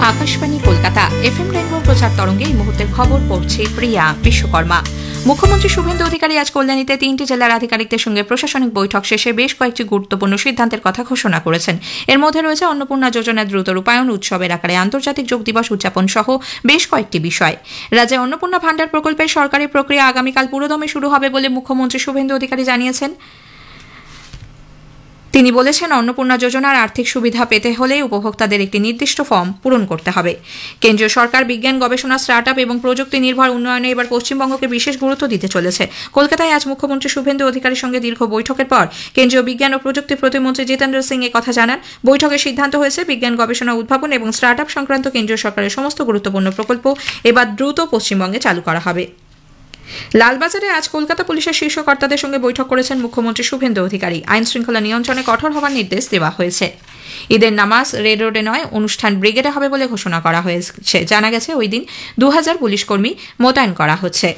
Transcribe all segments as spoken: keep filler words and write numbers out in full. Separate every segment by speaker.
Speaker 1: Akashvani Kolkata FM rainbow প্রচার তরঙ্গে এই মুহূর্তের খবর পড়ছে প্রিয়া বিশ্বকর্মা। মুখ্যমন্ত্রী শুভেন্দু অধিকারী আজ কল্যাণীতে তিনটি জেলার আধিকারিকদের সঙ্গে প্রশাসনিক বৈঠক শেষে বেশ কয়েকটি গুরুত্বপূর্ণ সিদ্ধান্তের কথা ঘোষণা করেছেন। এর মধ্যে রয়েছে অন্নপূর্ণা যোজনার দ্রুত রূপায়ণ, উৎসবের আকারে আন্তর্জাতিক যোগ দিবস উদযাপন সহ বেশ কয়েকটি বিষয়। রাজ্যে অন্নপূর্ণা ভাণ্ডার প্রকল্পের সরকারি প্রক্রিয়া আগামীকাল পুরোদমে শুরু হবে বলে মুখ্যমন্ত্রী শুভেন্দু অধিকারী জানিয়েছেন। তিনি বলেছেন, অন্নপূর্ণা যোজনার আর্থিক সুবিধা পেতে হলে উপভোক্তাদের একটি নির্দিষ্ট ফর্ম পূরণ করতে হবে। কেন্দ্রীয় সরকার বিজ্ঞান, গবেষণা, স্টার্টআপ এবং প্রযুক্তি নির্ভর উন্নয়নে এবার পশ্চিমবঙ্গকে বিশেষ গুরুত্ব দিতে চলেছে। কলকাতায় আজ মুখ্যমন্ত্রী শুভেন্দু অধিকারীর সঙ্গে দীর্ঘ বৈঠকের পর কেন্দ্রীয় বিজ্ঞান ও প্রযুক্তি প্রতিমন্ত্রী জিতেন্দ্র সিং এ কথা জানান। বৈঠকে সিদ্ধান্ত হয়েছে, বিজ্ঞান, গবেষণা, উদ্ভাবন এবং স্টার্টআপ সংক্রান্ত কেন্দ্রীয় সরকারের সমস্ত গুরুত্বপূর্ণ প্রকল্প এবার দ্রুত পশ্চিমবঙ্গে চালু করা হবে। লালবাজারে আজ কলকাতা পুলিশের শীর্ষ কর্তাদের সঙ্গে বৈঠক করেছেন মুখ্যমন্ত্রী শুভেন্দু অধিকারী। আইন শৃঙ্খলা নিয়ন্ত্রণে কঠোর হওয়ার নির্দেশ দেওয়া হয়েছে। ঈদের নামাজ রেড রোডে নয়, অনুষ্ঠান ব্রিগেডে হবে বলে ঘোষণা করা হয়েছে। জানা গেছে, ওই দিন দু হাজার পুলিশ কর্মী মোতায়েন করা হচ্ছে।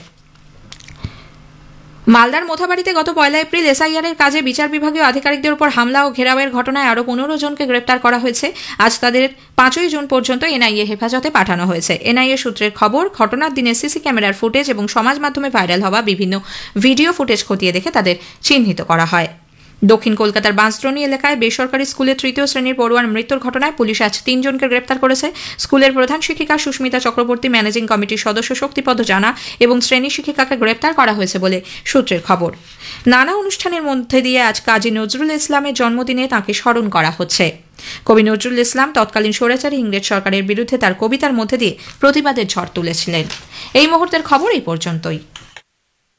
Speaker 1: মালদার মোথাবাড়িতে গত পয়লা এপ্রিল এসআইআর এর কাজে বিচার বিভাগীয় আধিকারিকদের উপর হামলা ও ঘেরাওয়ের ঘটনায় আরও পনেরো জনকে গ্রেপ্তার করা হয়েছে। আজ তাদের পাঁচই জুন পর্যন্ত এনআইএ হেফাজতে পাঠানো হয়েছে। এনআইএ সূত্রের খবর, ঘটনার দিনে সিসি ক্যামেরার ফুটেজ এবং সমাজ মাধ্যমে ভাইরাল হওয়া বিভিন্ন ভিডিও ফুটেজ খতিয়ে দেখে তাদের চিহ্নিত করা হয়। দক্ষিণ কলকাতার বাঁশদ্রোণী এলাকায় বেসরকারি স্কুলের তৃতীয় শ্রেণীর পড়ুয়ার মৃত্যুর ঘটনায় পুলিশ আজ তিনজনকে গ্রেপ্তার করেছে। স্কুলের প্রধান শিক্ষিকা সুস্মিতা চক্রবর্তী, ম্যানেজিং কমিটির সদস্য শক্তিপদ জানা এবং শ্রেণী শিক্ষিকাকে গ্রেপ্তার করা হয়েছে বলে সূত্রের খবর। নানা অনুষ্ঠানের মধ্যে দিয়ে আজ কাজী নজরুল ইসলামের জন্মদিনে তাঁকে স্মরণ করা হচ্ছে। কবি নজরুল ইসলাম তৎকালীন স্বৈরাচারী ইংরেজ সরকারের বিরুদ্ধে তার কবিতার মধ্যে দিয়ে প্রতিবাদের ঝড় তুলেছিলেন। এই মুহূর্তের খবর এই পর্যন্তই।